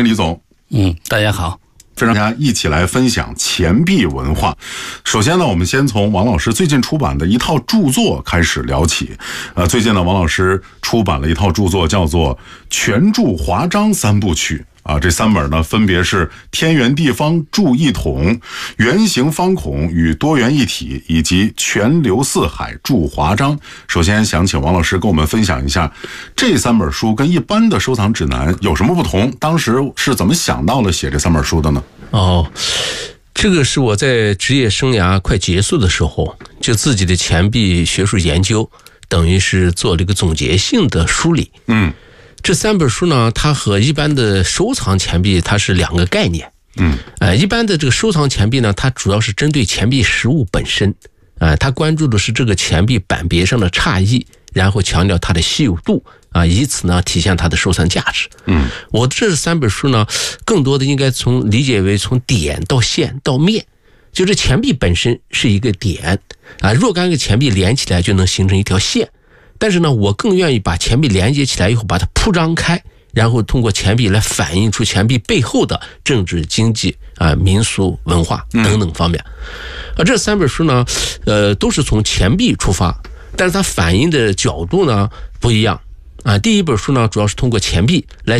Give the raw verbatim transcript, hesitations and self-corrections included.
迎李总。 嗯，大家好。 非常大家一起来分享钱币文化。首先呢，我们先从王老师最近出版的一套著作开始聊起。呃，最近呢，王老师出版了一套著作，叫做《全注华章三部曲》。啊，这三本呢，分别是天圆地方铸一统、圆形方孔与多元一体，以及全流四海铸华章。首先想请王老师跟我们分享一下这三本书跟一般的收藏指南有什么不同，当时是怎么想到了写这三本书的呢？ 哦，这个是我在职业生涯快结束的时候，就自己的钱币学术研究等于是做了一个总结性的梳理。 嗯， 这三本书呢，它和一般的收藏钱币它是两个概念。 嗯， 呃，一般的这个收藏钱币呢，它主要是针对钱币实物本身，呃，它关注的是这个钱币版别上的差异，然后强调它的稀有度啊，以此呢体现它的收藏价值。 嗯， 我这三本书呢，更多的应该从理解为从点到线到面，就这钱币本身是一个点啊，若干个钱币连起来就能形成一条线。但是呢，我更愿意把钱币连接起来以后把它铺张开，然后通过钱币来反映出钱币背后的政治、经济啊、民俗、文化等等方面。而这三本书呢，呃，都是从钱币出发，但是它反映的角度呢不一样啊。第一本书呢，主要是通过钱币来